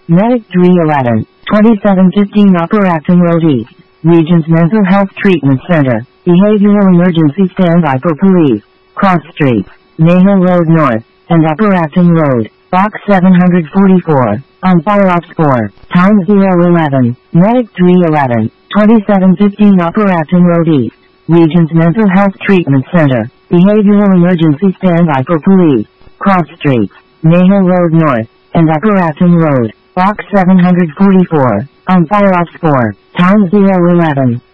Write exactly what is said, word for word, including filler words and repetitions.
Medic three eleven, twenty-seven fifteen Upper Acton Road East, Regents Mental Health Treatment Center, Behavioral Emergency Standby for Police, Cross Streets, Mayhill Road North, and Upper Acton Road, Box seven forty-four, on Fire Ops four, Time zero eleven, Medic three eleven, twenty-seven fifteen Upper Acton Road East, Regents Mental Health Treatment Center, Behavioral Emergency Standby for Police, Cross Streets, Mayhill Road North, and Upper Acton Road, Box seven forty-four, on Fire Ops four, Time zero eleven.